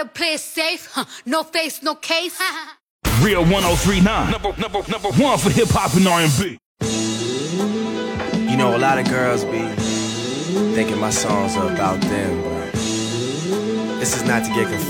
gotta play it safe. No face, no case. Real 1039, number one for hip hop and R&B. You know, a lot of girls be thinking my songs are about them, but this is not to get confused.